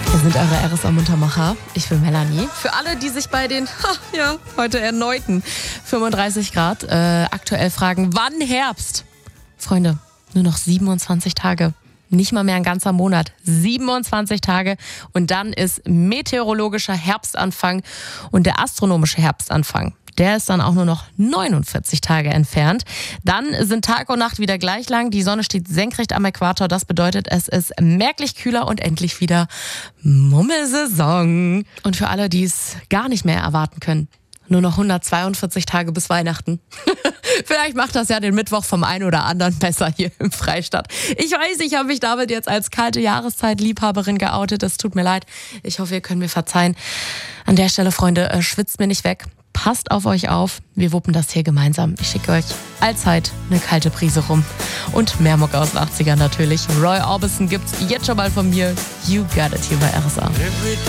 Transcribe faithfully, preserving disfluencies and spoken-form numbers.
Wir sind eure R S A-Muntermacher. Ich bin Melanie. Für alle, die sich bei den, ha, ja, heute erneuten fünfunddreißig Grad äh, aktuell fragen, wann Herbst? Freunde, nur noch siebenundzwanzig Tage. Nicht mal mehr ein ganzer Monat. siebenundzwanzig Tage und dann ist meteorologischer Herbstanfang und der astronomische Herbstanfang. Der ist dann auch nur noch neunundvierzig Tage entfernt. Dann sind Tag und Nacht wieder gleich lang. Die Sonne steht senkrecht am Äquator. Das bedeutet, es ist merklich kühler und endlich wieder Mummelsaison. Und für alle, die es gar nicht mehr erwarten können, nur noch hundertzweiundvierzig Tage bis Weihnachten. Vielleicht macht das ja den Mittwoch vom einen oder anderen besser hier im Freistaat. Ich weiß, ich habe mich damit jetzt als kalte Jahreszeit-Liebhaberin geoutet. Es tut mir leid. Ich hoffe, ihr könnt mir verzeihen. An der Stelle, Freunde, äh, schwitzt mir nicht weg. Passt auf euch auf. Wir wuppen das hier gemeinsam. Ich schicke euch allzeit eine kalte Prise rum. Und mehr Mucke aus den achtzigern natürlich. Roy Orbison gibt's jetzt schon mal von mir. You got it hier bei R S A.